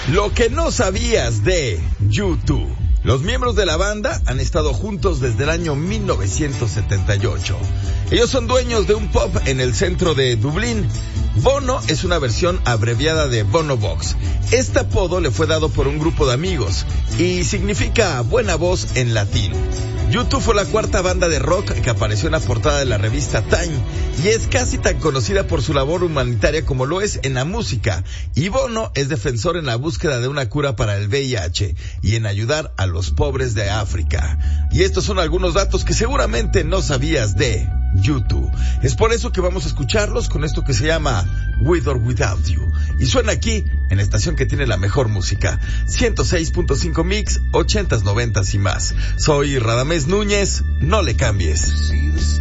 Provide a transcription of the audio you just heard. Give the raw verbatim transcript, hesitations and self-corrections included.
Lo que no sabías de U dos. Los miembros de la banda han estado juntos desde el año mil novecientos setenta y ocho. Ellos son dueños de un pub en el centro de Dublín. Bono es una versión abreviada de Bonovox. Este apodo le fue dado por un grupo de amigos y significa buena voz en latín. U dos fue la cuarta banda de rock que apareció en la portada de la revista Time y es casi tan conocida por su labor humanitaria como lo es en la música. Y Bono es defensor en la búsqueda de una cura para el V I H y en ayudar a los pobres de África. Y estos son algunos datos que seguramente no sabías de U dos. Es por eso que vamos a escucharlos con esto que se llama With or Without You. Y suena aquí en la estación que tiene la mejor música, ciento seis punto cinco Mix, ochentas, noventas y más. Soy Radamés Núñez, no le cambies.